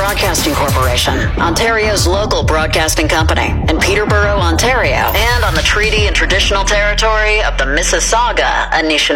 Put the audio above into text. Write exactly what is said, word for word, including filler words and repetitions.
Broadcasting Corporation, Ontario's local broadcasting company, in Peterborough, Ontario, and on the treaty and traditional territory of the Mississauga, Anishinaabe